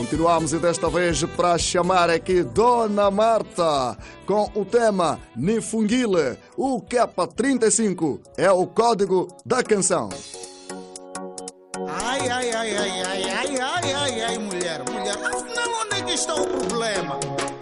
Continuamos e desta vez para chamar aqui Dona Marta com o tema Nifungile. O Kepa 35 é o código da canção. Ai, mulher, afinal onde é que está o problema?